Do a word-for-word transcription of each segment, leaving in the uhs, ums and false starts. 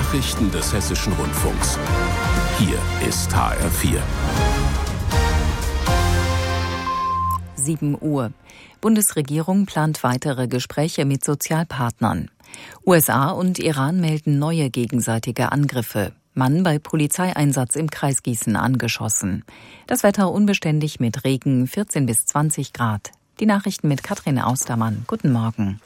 Nachrichten des Hessischen Rundfunks. Hier ist H R vier. sieben Uhr. Bundesregierung plant weitere Gespräche mit Sozialpartnern. U S A und Iran melden neue gegenseitige Angriffe. Mann bei Polizeieinsatz im Kreis Gießen angeschossen. Das Wetter unbeständig mit Regen, vierzehn bis zwanzig Grad. Die Nachrichten mit Katrin Austermann. Guten Morgen.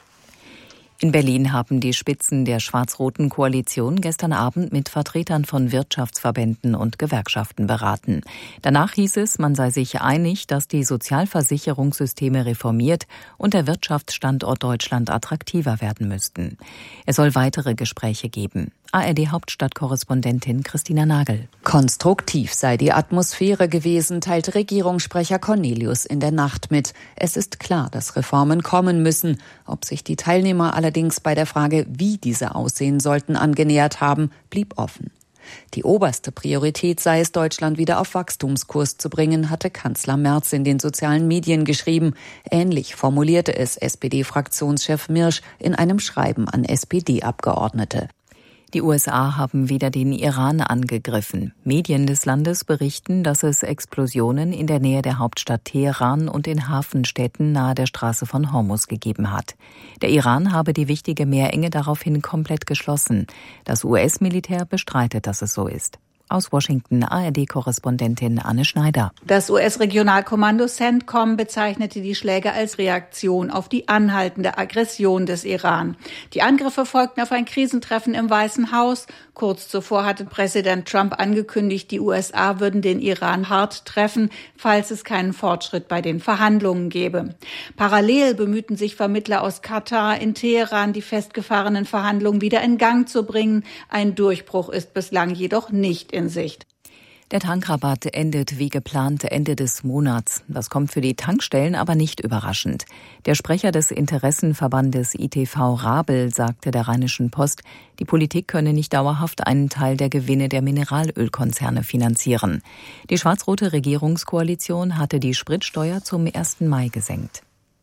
In Berlin haben die Spitzen der schwarz-roten Koalition gestern Abend mit Vertretern von Wirtschaftsverbänden und Gewerkschaften beraten. Danach hieß es, man sei sich einig, dass die Sozialversicherungssysteme reformiert und der Wirtschaftsstandort Deutschland attraktiver werden müssten. Es soll weitere Gespräche geben. A R D-Hauptstadtkorrespondentin Christina Nagel. Konstruktiv sei die Atmosphäre gewesen, teilt Regierungssprecher Cornelius in der Nacht mit. Es ist klar, dass Reformen kommen müssen. Ob sich die Teilnehmer allerdings bei der Frage, wie diese aussehen sollten, angenähert haben, blieb offen. Die oberste Priorität sei es, Deutschland wieder auf Wachstumskurs zu bringen, hatte Kanzler Merz in den sozialen Medien geschrieben. Ähnlich formulierte es S P D-Fraktionschef Mirsch in einem Schreiben an S P D-Abgeordnete. Die U S A haben wieder den Iran angegriffen. Medien des Landes berichten, dass es Explosionen in der Nähe der Hauptstadt Teheran und in Hafenstädten nahe der Straße von Hormuz gegeben hat. Der Iran habe die wichtige Meerenge daraufhin komplett geschlossen. Das U S-Militär bestreitet, dass es so ist. Aus Washington A R D-Korrespondentin Anne Schneider. Das U S-Regionalkommando CENTCOM bezeichnete die Schläge als Reaktion auf die anhaltende Aggression des Iran. Die Angriffe folgten auf ein Krisentreffen im Weißen Haus. Kurz zuvor hatte Präsident Trump angekündigt, die U S A würden den Iran hart treffen, falls es keinen Fortschritt bei den Verhandlungen gäbe. Parallel bemühten sich Vermittler aus Katar in Teheran, die festgefahrenen Verhandlungen wieder in Gang zu bringen. Ein Durchbruch ist bislang jedoch nicht in Sicht. Der Tankrabatt endet wie geplant Ende des Monats. Das kommt für die Tankstellen aber nicht überraschend. Der Sprecher des Interessenverbandes I T V Rabel sagte der Rheinischen Post, die Politik könne nicht dauerhaft einen Teil der Gewinne der Mineralölkonzerne finanzieren. Die schwarz-rote Regierungskoalition hatte die Spritsteuer zum ersten Mai gesenkt.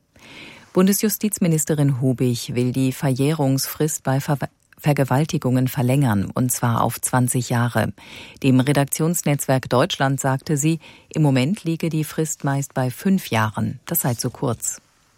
Bundesjustizministerin Hubig will die Verjährungsfrist bei Ver- Vergewaltigungen verlängern, und zwar auf zwanzig Jahre. Dem Redaktionsnetzwerk Deutschland sagte sie, im Moment liege die Frist meist bei fünf Jahren. Das sei zu kurz.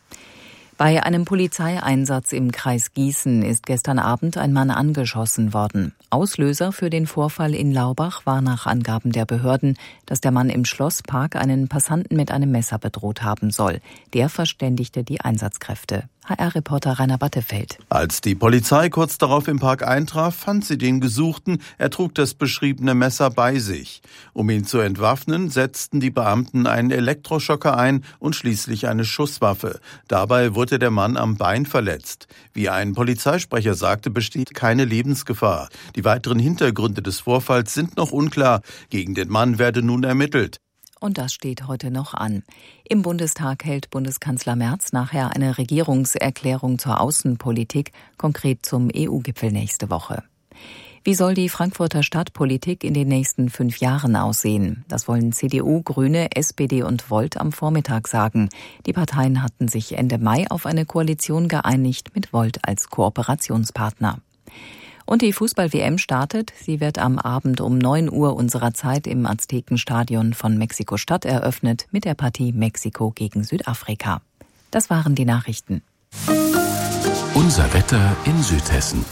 Bei einem Polizeieinsatz im Kreis Gießen ist gestern Abend ein Mann angeschossen worden. Auslöser für den Vorfall in Laubach war nach Angaben der Behörden, dass der Mann im Schlosspark einen Passanten mit einem Messer bedroht haben soll. Der verständigte die Einsatzkräfte. H R-Reporter Rainer Battefeld. Als die Polizei kurz darauf im Park eintraf, fand sie den Gesuchten. Er trug das beschriebene Messer bei sich. Um ihn zu entwaffnen, setzten die Beamten einen Elektroschocker ein und schließlich eine Schusswaffe. Dabei wurde der Mann am Bein verletzt. Wie ein Polizeisprecher sagte, besteht keine Lebensgefahr. Die weiteren Hintergründe des Vorfalls sind noch unklar. Gegen den Mann werde nun ermittelt. Und das steht heute noch an. Im Bundestag hält Bundeskanzler Merz nachher eine Regierungserklärung zur Außenpolitik, konkret zum E U-Gipfel nächste Woche. Wie soll die Frankfurter Stadtpolitik in den nächsten fünf Jahren aussehen? Das wollen C D U, Grüne, S P D und Volt am Vormittag sagen. Die Parteien hatten sich Ende Mai auf eine Koalition geeinigt mit Volt als Kooperationspartner. Und die Fußball-W M startet. Sie wird am Abend um neun Uhr unserer Zeit im Aztekenstadion von Mexiko-Stadt eröffnet mit der Partie Mexiko gegen Südafrika. Das waren die Nachrichten. Unser Wetter in Südhessen.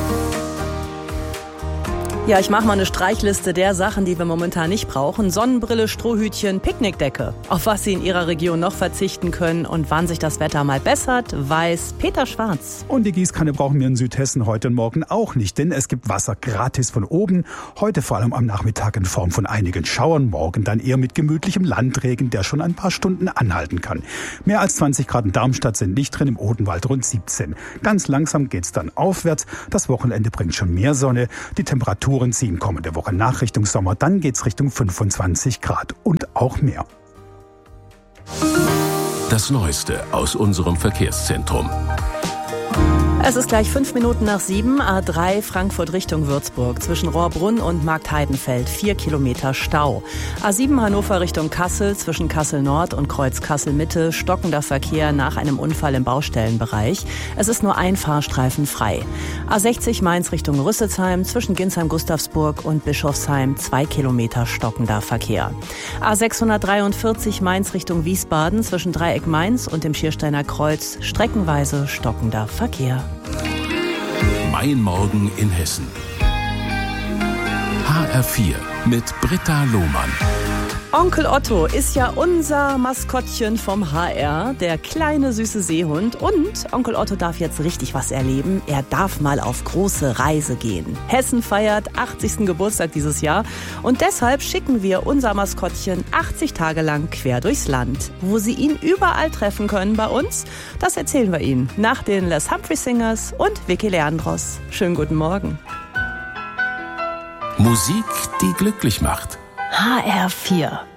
Ja, ich mache mal eine Streichliste der Sachen, die wir momentan nicht brauchen. Sonnenbrille, Strohhütchen, Picknickdecke. Auf was Sie in Ihrer Region noch verzichten können und wann sich das Wetter mal bessert, weiß Peter Schwarz. Und die Gießkanne brauchen wir in Südhessen heute und morgen auch nicht, denn es gibt Wasser gratis von oben. Heute vor allem am Nachmittag in Form von einigen Schauern, morgen dann eher mit gemütlichem Landregen, der schon ein paar Stunden anhalten kann. Mehr als zwanzig Grad in Darmstadt sind nicht drin, im Odenwald rund siebzehn. Ganz langsam geht's dann aufwärts. Das Wochenende bringt schon mehr Sonne. Die Temperatur ziehen kommende Woche nach Richtung Sommer, dann geht's Richtung fünfundzwanzig Grad und auch mehr. Das Neueste aus unserem Verkehrszentrum. Es ist gleich fünf Minuten nach sieben, A drei Frankfurt Richtung Würzburg. Zwischen Rohrbrunn und Marktheidenfeld vier Kilometer Stau. A sieben Hannover Richtung Kassel, zwischen Kassel Nord und Kreuz Kassel Mitte stockender Verkehr nach einem Unfall im Baustellenbereich. Es ist nur ein Fahrstreifen frei. A sechzig Mainz Richtung Rüsselsheim, zwischen Ginsheim-Gustavsburg und Bischofsheim zwei Kilometer stockender Verkehr. A sechshundertdreiundvierzig Mainz Richtung Wiesbaden, zwischen Dreieck Mainz und dem Schiersteiner Kreuz streckenweise stockender Verkehr. Mein Morgen in Hessen. H R vier mit Britta Lohmann. Onkel Otto ist ja unser Maskottchen vom H R, der kleine süße Seehund. Und Onkel Otto darf jetzt richtig was erleben. Er darf mal auf große Reise gehen. Hessen feiert achtzigsten Geburtstag dieses Jahr. Und deshalb schicken wir unser Maskottchen achtzig Tage lang quer durchs Land. Wo Sie ihn überall treffen können bei uns, das erzählen wir Ihnen nach den Les Humphrey Singers und Vicky Leandros. Schönen guten Morgen. Musik, die glücklich macht. H R vier.